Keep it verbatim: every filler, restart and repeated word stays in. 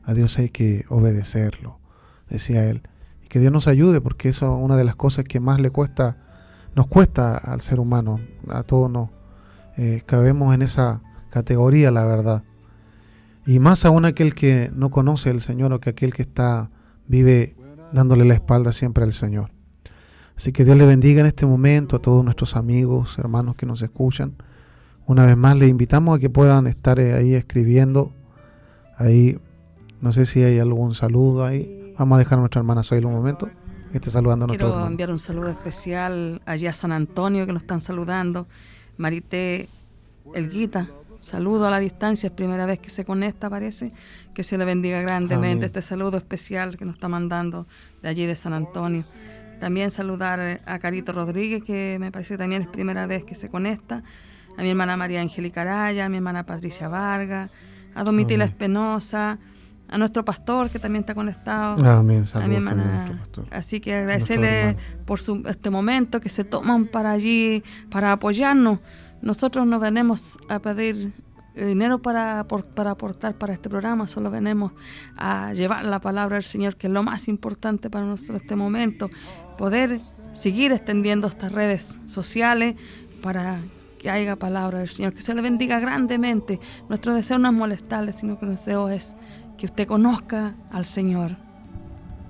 a Dios hay que obedecerlo, decía él. Y que Dios nos ayude, porque eso es una de las cosas que más le cuesta, nos cuesta al ser humano, a todos nos eh, cabemos en esa categoría, la verdad. Y más aún aquel que no conoce al Señor, o que aquel que está, vive dándole la espalda siempre al Señor. Así que Dios le bendiga en este momento a todos nuestros amigos, hermanos que nos escuchan. Una vez más les invitamos a que puedan estar ahí escribiendo. Ahí, no sé si hay algún saludo ahí. Vamos a dejar a nuestra hermana Zoila un momento, que esté saludando a nuestro Quiero hermano. enviar un saludo especial allá a San Antonio, que nos están saludando. Marité Elguita, saludo a la distancia, es primera vez que se conecta, parece. Que se le bendiga grandemente. Amén. Este saludo especial que nos está mandando de allí de San Antonio. También saludar a Carito Rodríguez, que me parece que también es primera vez que se conecta. A mi hermana María Angélica Araya, a mi hermana Patricia Vargas, a Domitila Amén. Espinosa, a nuestro pastor que también está conectado. Amén. Saludos a mi hermana. También a nuestro pastor. Así que agradecerle por su, este momento que se toman para allí, para apoyarnos. Nosotros no venimos a pedir dinero para, para aportar para este programa, solo venimos a llevar la palabra del Señor, que es lo más importante para nosotros en este momento, poder seguir extendiendo estas redes sociales para que haya palabra del Señor, que se le bendiga grandemente. Nuestro deseo no es molestarle, sino que nuestro deseo es que usted conozca al Señor.